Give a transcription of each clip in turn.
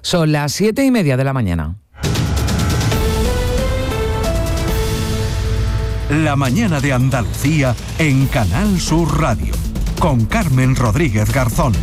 Son las 7:30 de la mañana. La mañana de Andalucía en Canal Sur Radio, con Carmen Rodríguez Garzón.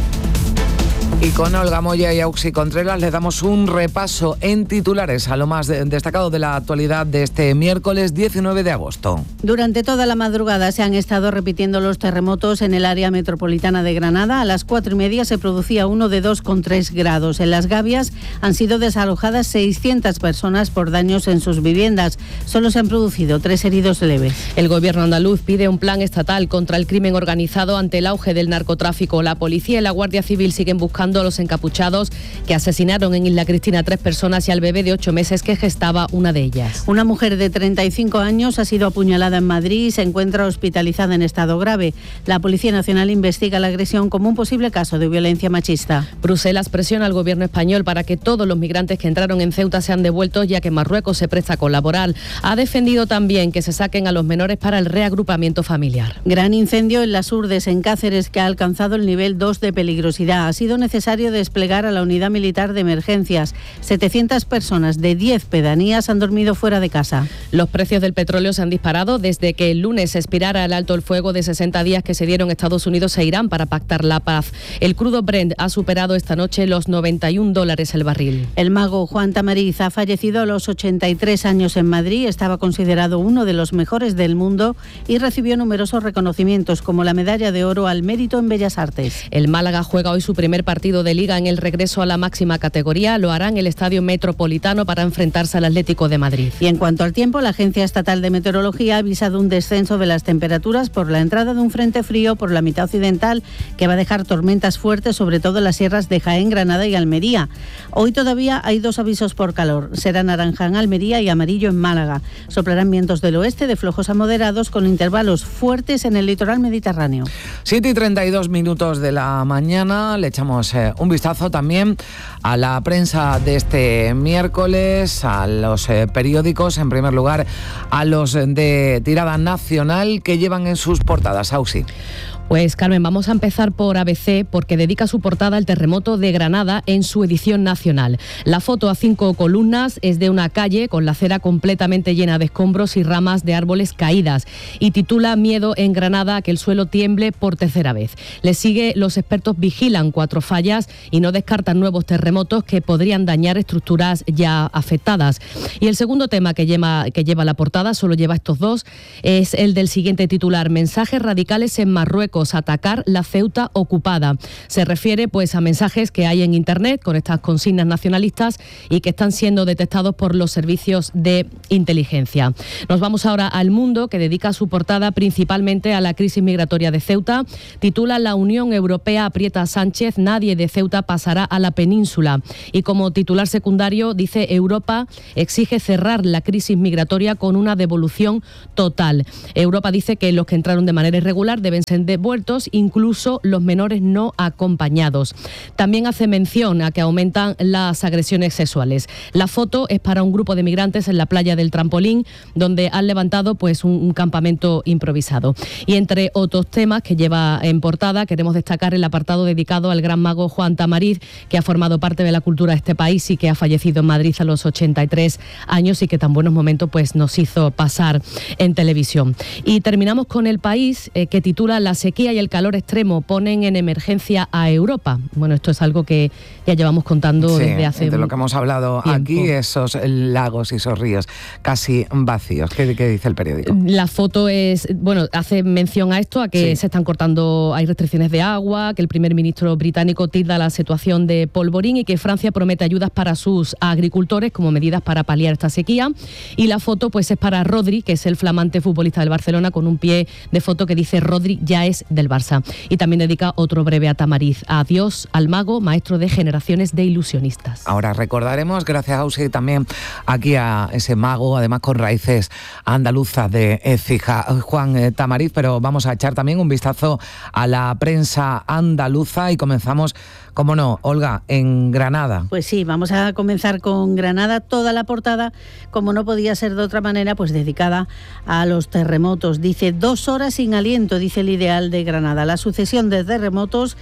Y con Olga Moya y Auxi Contreras le damos un repaso en titulares a lo más destacado de la actualidad de este miércoles 19 de agosto. Durante toda la madrugada se han estado repitiendo los terremotos en el área metropolitana de Granada. A las 4:30 se producía uno de 2,3 grados. En Las Gavias han sido desalojadas 600 personas por daños en sus viviendas. Solo se han producido 3 heridos leves. El gobierno andaluz pide un plan estatal contra el crimen organizado ante el auge del narcotráfico. La policía y la Guardia Civil siguen buscando a los encapuchados que asesinaron en Isla Cristina a 3 personas y al bebé de 8 meses que gestaba una de ellas. Una mujer de 35 años ha sido apuñalada en Madrid y se encuentra hospitalizada en estado grave. La Policía Nacional investiga la agresión como un posible caso de violencia machista. Bruselas presiona al gobierno español para que todos los migrantes que entraron en Ceuta sean devueltos, ya que Marruecos se presta a colaborar. Ha defendido también que se saquen a los menores para el reagrupamiento familiar. Gran incendio en Las Urdes, en Cáceres, que ha alcanzado el nivel 2 de peligrosidad. Ha sido necesario desplegar a la unidad militar de emergencias. 700 personas de 10 pedanías han dormido fuera de casa. Los precios del petróleo se han disparado desde que el lunes expirara el alto el fuego de 60 días que se dieron Estados Unidos e Irán para pactar la paz. El crudo Brent ha superado esta noche los $91 el barril. El mago Juan Tamariz ha fallecido a los 83 años en Madrid. Estaba considerado uno de los mejores del mundo y recibió numerosos reconocimientos como la Medalla de Oro al Mérito en Bellas Artes. El Málaga juega hoy su primer partido de Liga en el regreso a la máxima categoría. Lo hará en el Estadio Metropolitano para enfrentarse al Atlético de Madrid. Y en cuanto al tiempo, la Agencia Estatal de Meteorología ha avisado un descenso de las temperaturas por la entrada de un frente frío por la mitad occidental que va a dejar tormentas fuertes, sobre todo en las sierras de Jaén, Granada y Almería. Hoy todavía hay 2 avisos por calor. Será naranja en Almería y amarillo en Málaga. Soplarán vientos del oeste de flojos a moderados con intervalos fuertes en el litoral mediterráneo. 7:32 de la mañana. Le echamos un vistazo también a la prensa de este miércoles, a los periódicos, en primer lugar a los de tirada nacional que llevan en sus portadas. Auxi. Pues Carmen, vamos a empezar por ABC porque dedica su portada al terremoto de Granada en su edición nacional. La foto a 5 columnas es de una calle con la acera completamente llena de escombros y ramas de árboles caídas y titula Miedo en Granada a que el suelo tiemble por tercera vez. Le sigue Los expertos vigilan 4 fallas y no descartan nuevos terremotos que podrían dañar estructuras ya afectadas. Y el segundo tema que lleva la portada, solo lleva estos 2, es el del siguiente titular: Mensajes radicales en Marruecos, atacar la Ceuta ocupada. Se refiere pues a mensajes que hay en internet con estas consignas nacionalistas y que están siendo detectados por los servicios de inteligencia. Nos vamos ahora al Mundo, que dedica su portada principalmente a la crisis migratoria de Ceuta. Titula La Unión Europea aprieta a Sánchez, nadie de Ceuta pasará a la península. Y como titular secundario dice Europa exige cerrar la crisis migratoria con una devolución total. Europa dice que los que entraron de manera irregular deben ser devueltos, incluso los menores no acompañados. También hace mención a que aumentan las agresiones sexuales. La foto es para un grupo de migrantes en la playa del Trampolín, donde han levantado pues un campamento improvisado. Y entre otros temas que lleva en portada, queremos destacar el apartado dedicado al gran mago Juan Tamariz, que ha formado parte de la cultura de este país y que ha fallecido en Madrid a los 83 años y que tan buenos momentos pues nos hizo pasar en televisión. Y terminamos con El País, que titula La sequía y el calor extremo ponen en emergencia a Europa. Bueno, esto es algo que ya llevamos contando desde hace de lo que hemos hablado tiempo. Aquí, esos lagos y esos ríos casi vacíos. ¿Qué dice el periódico? La foto hace mención a esto, a que se están cortando, hay restricciones de agua, que el primer ministro británico tilda la situación de polvorín y que Francia promete ayudas para sus agricultores como medidas para paliar esta sequía. Y la foto pues es para Rodri, que es el flamante futbolista del Barcelona, con un pie de foto que dice Rodri ya es del Barça. Y también dedica otro breve a Tamariz. Adiós al mago, maestro de generaciones de ilusionistas. Ahora recordaremos, gracias a Auxi, también aquí a ese mago, además con raíces andaluzas de Écija, Juan Tamariz, pero vamos a echar también un vistazo a la prensa andaluza y comenzamos Cómo no, Olga, en Granada. Pues sí, vamos a comenzar con Granada. Toda la portada, como no podía ser de otra manera, pues dedicada a los terremotos. Dice, 2 horas sin aliento, dice el Ideal de Granada. La sucesión de terremotos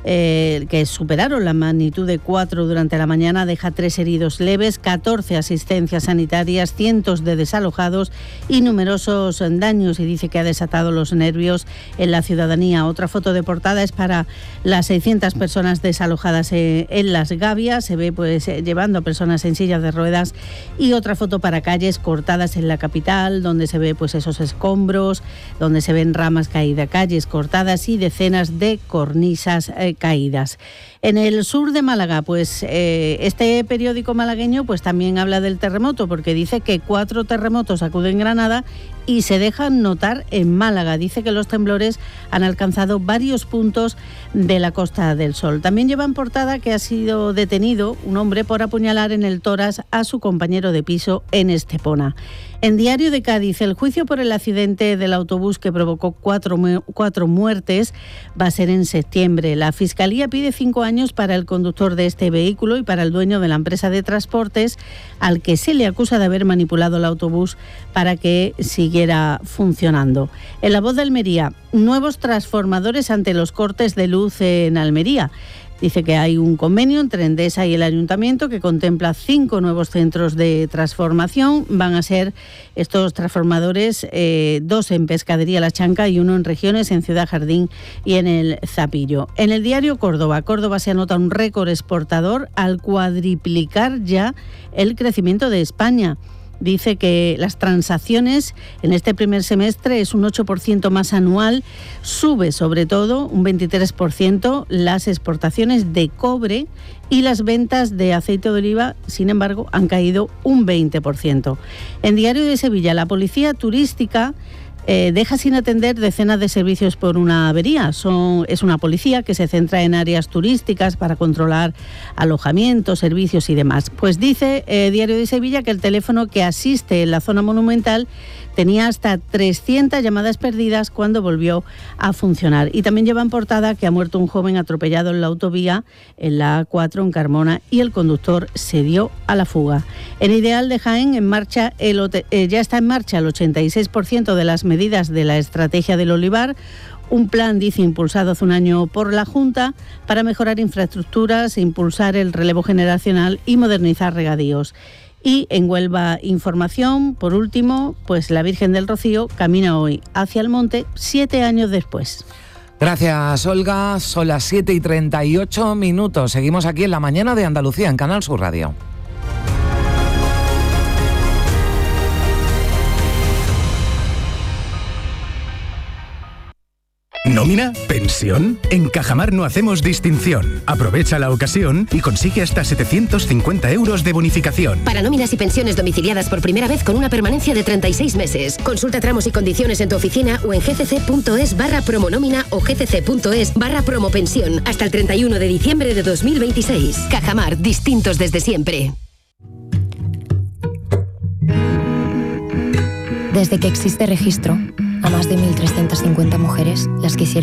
que superaron la magnitud de 4 durante la mañana deja 3 heridos leves, 14 asistencias sanitarias, cientos de desalojados y numerosos daños, y dice que ha desatado los nervios en la ciudadanía. Otra foto de portada es para las 600 personas desalojadas en Las Gavias, se ve pues llevando a personas en sillas de ruedas, y otra foto para calles cortadas en la capital, donde se ve pues esos escombros, donde se ven ramas caídas, calles cortadas y decenas de cornisas caídas. En el sur de Málaga, pues este periódico malagueño pues también habla del terremoto, porque dice que 4 terremotos sacuden Granada y se dejan notar en Málaga. Dice que los temblores han alcanzado varios puntos de la Costa del Sol. También lleva en portada que ha sido detenido un hombre por apuñalar en el tórax a su compañero de piso en Estepona. En Diario de Cádiz, el juicio por el accidente del autobús que provocó 4 muertes va a ser en septiembre. La Fiscalía pide 5 años para el conductor de este vehículo y para el dueño de la empresa de transportes, al que se le acusa de haber manipulado el autobús para que siguiera funcionando. En La Voz de Almería, nuevos transformadores ante los cortes de luz en Almería. Dice que hay un convenio entre Endesa y el Ayuntamiento que contempla 5 nuevos centros de transformación. Van a ser estos transformadores 2 en Pescadería La Chanca y 1 en Regiones, en Ciudad Jardín y en el Zapillo. En el diario Córdoba se anota un récord exportador al cuadriplicar ya el crecimiento de España. Dice que las transacciones en este primer semestre es un 8% más anual, sube sobre todo un 23% las exportaciones de cobre y las ventas de aceite de oliva, sin embargo, han caído un 20%. En Diario de Sevilla, la policía turística deja sin atender decenas de servicios por una avería. Es una policía que se centra en áreas turísticas para controlar alojamientos, servicios y demás. Pues dice Diario de Sevilla que el teléfono que asiste en la zona monumental tenía hasta 300 llamadas perdidas cuando volvió a funcionar. Y también lleva en portada que ha muerto un joven atropellado en la autovía, en la A4 en Carmona, y el conductor se dio a la fuga. En Ideal de Jaén, ya está en marcha el 86% de las medidas de la estrategia del olivar, un plan, dice, impulsado hace un año por la Junta para mejorar infraestructuras, impulsar el relevo generacional y modernizar regadíos. Y en Huelva Información, por último, pues la Virgen del Rocío camina hoy hacia el monte 7 años después. Gracias, Olga. Son las 7:38. Seguimos aquí en La Mañana de Andalucía, en Canal Sur Radio. ¿Nómina? ¿Pensión? En Cajamar no hacemos distinción. Aprovecha la ocasión y consigue hasta 750 euros de bonificación. Para nóminas y pensiones domiciliadas por primera vez con una permanencia de 36 meses. Consulta tramos y condiciones en tu oficina o en gcc.es/promonómina o gcc.es/promopensión hasta el 31 de diciembre de 2026. Cajamar, distintos desde siempre. Desde que existe registro, a más de 1.350 mujeres las quisieron